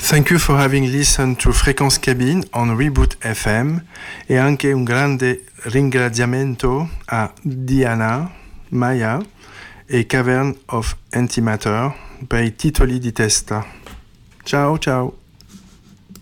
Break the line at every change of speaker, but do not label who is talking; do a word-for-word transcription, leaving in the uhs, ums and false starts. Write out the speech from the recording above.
Thank you for having listened to Frequenze Cabine on Reboot F M e anche un grande ringraziamento a Diana, Maya e Cavern of Antimatter per i titoli di testa. Ciao ciao!